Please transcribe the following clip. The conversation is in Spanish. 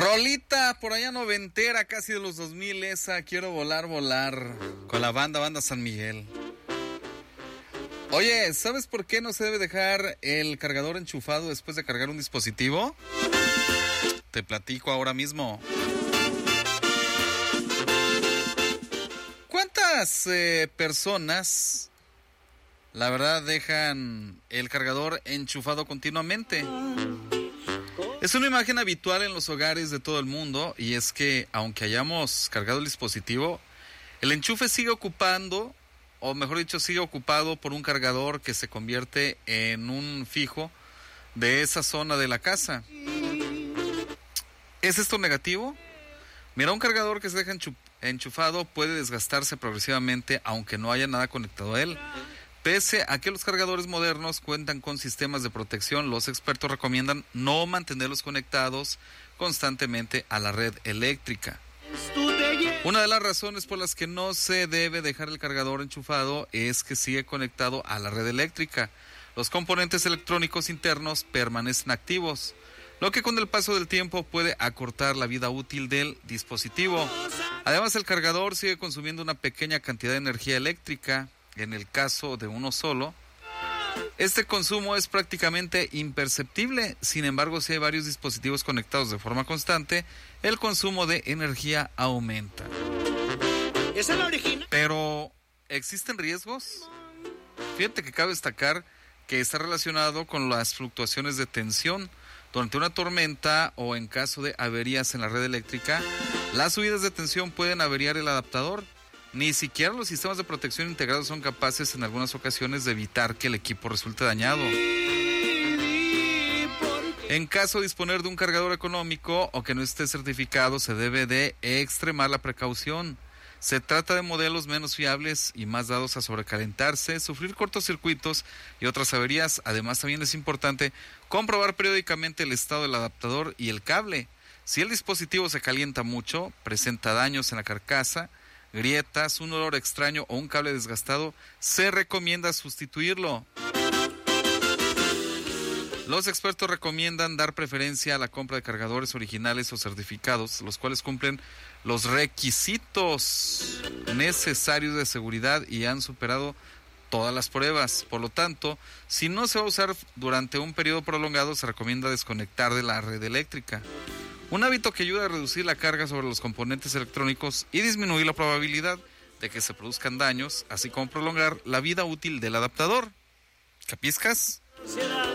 Rolita por allá noventera, casi de los 2000, esa Quiero volar, volar, con la banda San Miguel. Oye, ¿sabes por qué no se debe dejar el cargador enchufado después de cargar un dispositivo? Te platico ahora mismo. ¿Cuántas personas, la verdad, dejan el cargador enchufado continuamente? Es una imagen habitual en los hogares de todo el mundo, y es que aunque hayamos cargado el dispositivo, el enchufe sigue ocupando, o mejor dicho, sigue ocupado por un cargador que se convierte en un fijo de esa zona de la casa. ¿Es esto negativo? Mira, un cargador que se deja enchufado puede desgastarse progresivamente aunque no haya nada conectado a él. Pese a que los cargadores modernos cuentan con sistemas de protección, los expertos recomiendan no mantenerlos conectados constantemente a la red eléctrica. Una de las razones por las que no se debe dejar el cargador enchufado es que sigue conectado a la red eléctrica. Los componentes electrónicos internos permanecen activos, lo que con el paso del tiempo puede acortar la vida útil del dispositivo. Además, el cargador sigue consumiendo una pequeña cantidad de energía eléctrica. En el caso de uno solo, este consumo es prácticamente imperceptible. Sin embargo, si hay varios dispositivos conectados de forma constante, el consumo de energía aumenta. ¿Esa es la original? Pero, ¿existen riesgos? Fíjate que cabe destacar que está relacionado con las fluctuaciones de tensión. Durante una tormenta o en caso de averías en la red eléctrica, las subidas de tensión pueden averiar el adaptador. Ni siquiera los sistemas de protección integrados son capaces en algunas ocasiones de evitar que el equipo resulte dañado. En caso de disponer de un cargador económico o que no esté certificado, se debe de extremar la precaución. Se trata de modelos menos fiables y más dados a sobrecalentarse, sufrir cortocircuitos y otras averías. Además, también es importante comprobar periódicamente el estado del adaptador y el cable. Si el dispositivo se calienta mucho, presenta daños en la carcasa, grietas, un olor extraño o un cable desgastado, se recomienda sustituirlo. Los expertos recomiendan dar preferencia a la compra de cargadores originales o certificados, los cuales cumplen los requisitos necesarios de seguridad y han superado todas las pruebas. Por lo tanto, si no se va a usar durante un periodo prolongado, se recomienda desconectar de la red eléctrica. Un hábito que ayuda a reducir la carga sobre los componentes electrónicos y disminuir la probabilidad de que se produzcan daños, así como prolongar la vida útil del adaptador. ¿Capiscas?